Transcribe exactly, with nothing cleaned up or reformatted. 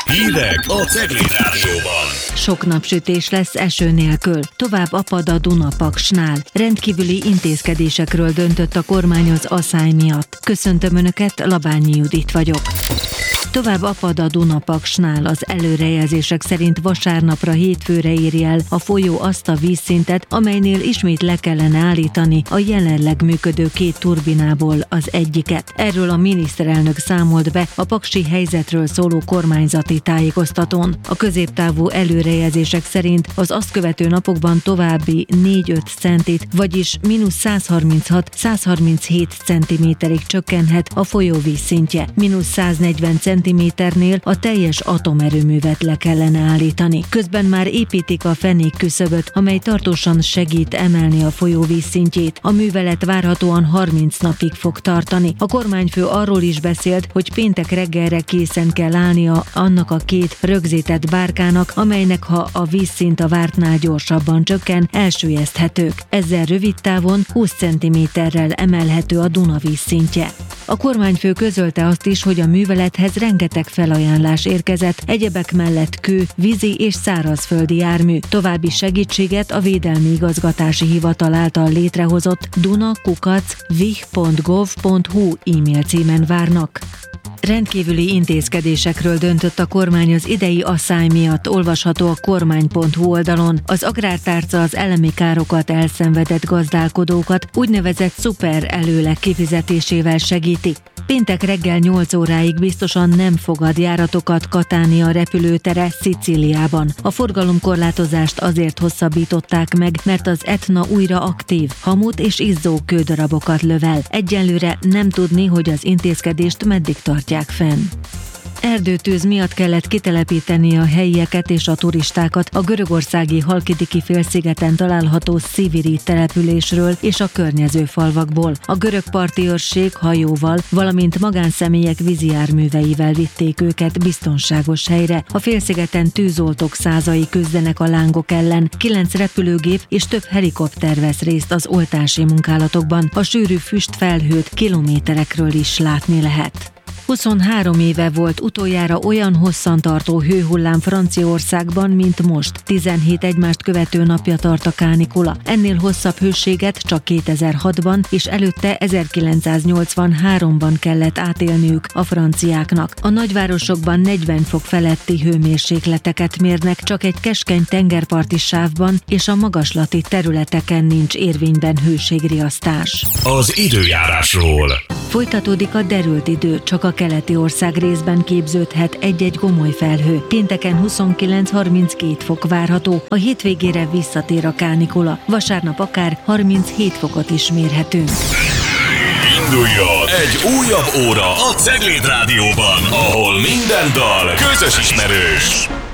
Hírek a Cegléd Rádióban. Sok napsütés lesz eső nélkül. Tovább apad a Dunapaksnál. Rendkívüli intézkedésekről döntött a kormány az aszály miatt. Köszöntöm Önöket, Labányi Judit vagyok. Tovább apad a Dunapaksnál. Az előrejelzések szerint vasárnapra hétfőre éri el a folyó azt a vízszintet, amelynél ismét le kellene állítani a jelenleg működő két turbinából az egyiket. Erről a miniszterelnök számolt be a paksi helyzetről szóló kormányzati tájékoztatón. A középtávú előrejelzések szerint az azt követő napokban további négy-öt centit, vagyis mínusz száz harminchat - száz harminchét centiméterig csökkenhet a folyó vízszintje. mínusz száznegyven centiméternél a teljes atomerőművet le kellene állítani. Közben már építik a fenék küszöböt, amely tartósan segít emelni a folyó vízszintjét. A művelet várhatóan harminc napig fog tartani. A kormányfő arról is beszélt, hogy péntek reggelre készen kell állnia annak a két rögzített bárkának, amelynek ha a vízszint a vártnál gyorsabban csökken, elsüllyeszthetők. Ezzel rövid távon húsz centiméterrel emelhető a Duna vízszintje. A kormányfő közölte azt is, hogy a művelethez rengeteg felajánlás érkezett, egyebek mellett kő, vízi és szárazföldi jármű. További segítséget a Védelmi Igazgatási Hivatal által létrehozott duna kukac vih pont gov pont hu e-mail címen várnak. Rendkívüli intézkedésekről döntött a kormány az idei aszály miatt, olvasható a kormány pont hu oldalon. Az agrártárca az elemi károkat elszenvedett gazdálkodókat úgynevezett szuper előleg kifizetésével segíti. Péntek reggel nyolc óráig biztosan nem fogad járatokat Catania repülőtere Szicíliában. A forgalomkorlátozást azért hosszabbították meg, mert az Etna újra aktív, hamut és izzó kődarabokat lövel. Egyelőre nem tudni, hogy az intézkedést meddig tartják fenn. Erdőtűz miatt kellett kitelepíteni a helyieket és a turistákat a görögországi Halkidiki félszigeten található Sziviri településről és a környező falvakból. A görög parti őrség hajóval, valamint magánszemélyek vízijárműveivel vitték őket biztonságos helyre. A félszigeten tűzoltók százai küzdenek a lángok ellen, kilenc repülőgép és több helikopter vesz részt az oltási munkálatokban. A sűrű füstfelhőt kilométerekről is látni lehet. huszonhárom éve volt utoljára olyan hosszantartó hőhullám Franciaországban, mint most. tizenhét egymást követő napja tart a kánikula. Ennél hosszabb hőséget csak kétezer-hatban és előtte ezerkilencszáznyolcvanháromban kellett átélniük a franciáknak. A nagyvárosokban negyven fok feletti hőmérsékleteket mérnek, csak egy keskeny tengerparti sávban és a magaslati területeken nincs érvényben hőségriasztás. Az időjárásról. Folytatódik a derült idő, csak a keleti ország részben képződhet egy-egy gomoly felhő. Pénteken huszonkilenc-harminckét fok várható, a hétvégére visszatér a kánikula. Vasárnap akár harminchét fokot is mérhetünk. Induljon egy újabb óra a Cegléd Rádióban, ahol minden dal közös ismerős.